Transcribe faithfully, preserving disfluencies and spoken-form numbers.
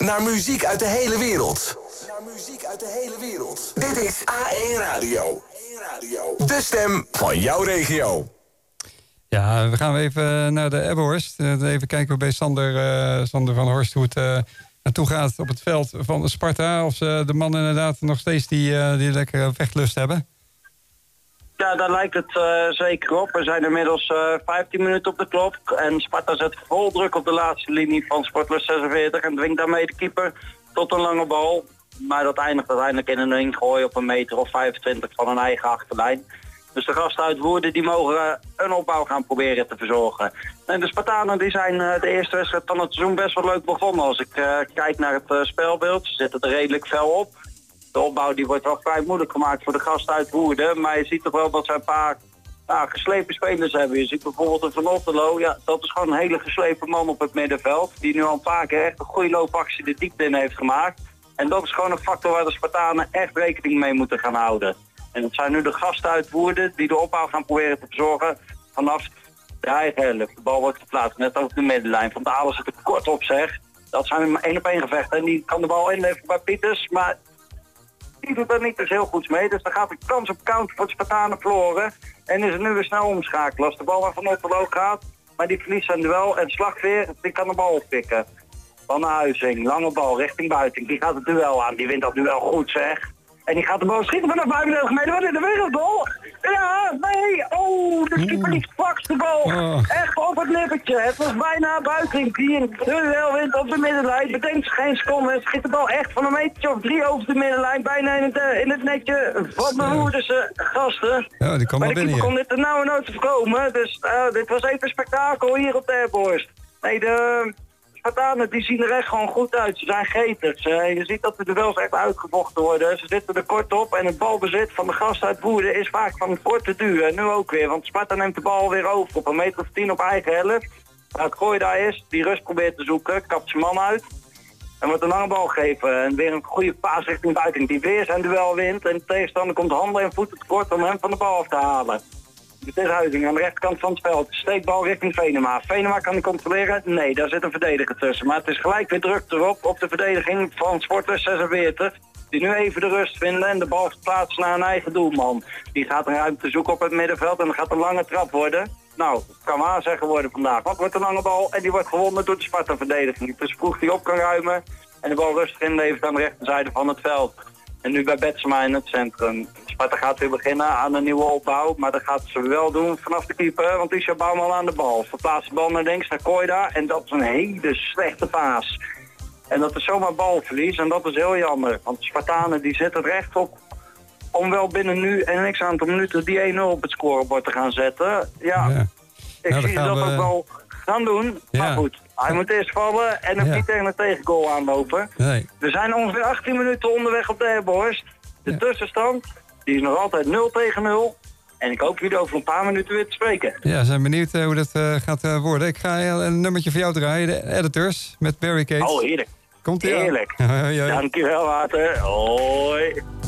naar muziek uit de hele wereld. Naar muziek uit de hele wereld. Dit is A één Radio. De stem van jouw regio. Ja, we gaan even naar de Ebbenhorst. Even kijken bij Sander, uh, Sander van Horst hoe het uh, naartoe gaat op het veld van Sparta. Of ze de mannen inderdaad nog steeds die, uh, die lekkere vechtlust hebben. Ja, daar lijkt het uh, zeker op. We zijn inmiddels uh, vijftien minuten op de klok. En Sparta zet vol druk op de laatste linie van Sportlust zesenveertig. En dwingt daarmee de keeper tot een lange bal. Maar dat eindigt uiteindelijk in een ingooi op een meter of vijfentwintig van een eigen achterlijn. Dus de gasten uit Woerden die mogen uh, een opbouw gaan proberen te verzorgen. En de Spartanen die zijn uh, de eerste wedstrijd van het seizoen best wel leuk begonnen. Als ik uh, kijk naar het uh, spelbeeld, ze zitten er redelijk fel op. De opbouw die wordt wel vrij moeilijk gemaakt voor de gasten uit Woerden. Maar je ziet toch wel dat ze een paar ja, geslepen spelers hebben. Je ziet bijvoorbeeld een Van Otterlo. Ja, dat is gewoon een hele geslepen man op het middenveld. Die nu al een paar keer echt een goede loopactie de diepte in heeft gemaakt. En dat is gewoon een factor waar de Spartanen echt rekening mee moeten gaan houden. En het zijn nu de gasten uit Woerden die de opbouw gaan proberen te verzorgen vanaf de eigen helft. De bal wordt geplaatst net over de middenlijn. Van Dalen zit er kort op zeg. Dat zijn één op één gevechten. En die kan de bal inleveren bij Pieters. Maar die doet er niet dus heel goed mee. Dus dan gaat de kans op counter voor de Spartanen verloren. En is er nu weer snel omschakelen. Als de bal naar Van Otterlo gaat. Maar die verliest zijn duel. En Slagveer die kan de bal oppikken. Van Huizing, lange bal richting buiten. Die gaat het duel aan. Die wint dat duel goed zeg. En die gaat de bal schieten vanaf vijfendertig meter. Wat is de wereldbal? Ja, nee. Oh, de keeper die vlak de bal. Oh. Echt op het lippertje. Het was bijna Buitink die een duel wint op de middenlijn. Bedenkt geen seconde. Schiet de bal echt van een metertje of drie over de middenlijn. Bijna in het, in het netje van de Woerdense gasten. Ja, die kan maar wel de keeper kon dit er nou en nooit te voorkomen. Dus uh, dit was even spektakel hier op de Ebbenhorst. Nee, de Spartanen die zien er echt gewoon goed uit. Ze zijn geters. Uh, je ziet dat de duels echt uitgevochten worden. Ze zitten er kort op en het balbezit van de gast uit Woerden is vaak van korte duur. En nu ook weer, want Sparta neemt de bal weer over op een meter of tien op eigen helft. Waar het gooi daar is, die rust probeert te zoeken, kapt zijn man uit. En wordt een lange bal geven. En weer een goede paas richting buiten die weer zijn duel wint. En de tegenstander komt handen en voeten tekort om hem van de bal af te halen. Het is Huizing aan de rechterkant van het veld. Steekbal richting Venema. Venema kan hij controleren? Nee, daar zit een verdediger tussen. Maar het is gelijk weer druk erop op de verdediging van Sportlust zesenveertig. Die nu even de rust vinden en de bal verplaatsen naar een eigen doelman. Die gaat een ruimte zoeken op het middenveld en dat gaat een lange trap worden. Nou, het kan maar zeggen worden vandaag. Want het wordt een lange bal en die wordt gewonnen door de Sparta-verdediging. Dus vroeg die op kan ruimen en de bal rustig inlevert aan de rechterzijde van het veld. En nu bij Betsema in het centrum. Sparta gaat weer beginnen aan een nieuwe opbouw. Maar dat gaat ze wel doen vanaf de keeper. Want Isha Bouwman aan de bal. Verplaatst de bal naar links, naar Koida. En dat is een hele slechte paas. En dat is zomaar balverlies. En dat is heel jammer. Want de Spartanen die zitten er echt op om wel binnen nu en niks aantal minuten die één nul op het scorebord te gaan zetten. Ja, ja. ik nou, zie dat we... ook wel gaan doen. Ja. Maar goed, hij moet eerst vallen en ook ja. niet tegen een tegengoal aanlopen. Nee. We zijn ongeveer achttien minuten onderweg op de Ebbenhorst. De ja. tussenstand die is nog altijd nul tegen nul. En ik hoop jullie over een paar minuten weer te spreken. Ja, we zijn benieuwd uh, hoe dat uh, gaat uh, worden. Ik ga een nummertje voor jou draaien, de Editors met Barricades. Oh, heerlijk. Komt ie heerlijk. aan. Dankjewel, Water. Hoi.